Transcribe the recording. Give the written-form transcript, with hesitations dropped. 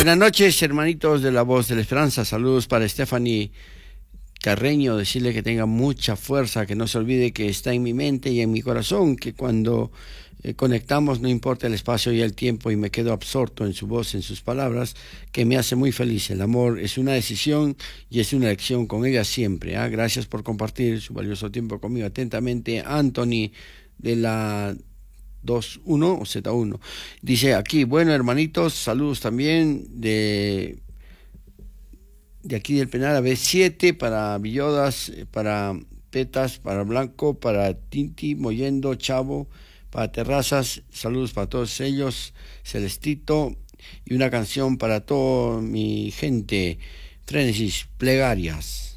Buenas noches, hermanitos de la Voz de la Esperanza. Saludos para Stephanie Carreño. Decirle que tenga mucha fuerza, que no se olvide que está en mi mente y en mi corazón, que cuando conectamos, no importa el espacio y el tiempo, y me quedo absorto en su voz, en sus palabras, que me hace muy feliz. El amor es una decisión y es una elección con ella siempre. Gracias por compartir su valioso tiempo conmigo. Atentamente, Anthony de la 2-1 o Z1. Dice aquí, bueno, hermanitos, saludos también de aquí del Penal a B7 para Villodas, para Petas, para Blanco, para Tinti, Moyendo, Chavo, para Terrazas, saludos para todos ellos, Celestito, y una canción para toda mi gente, Frenesis, Plegarias.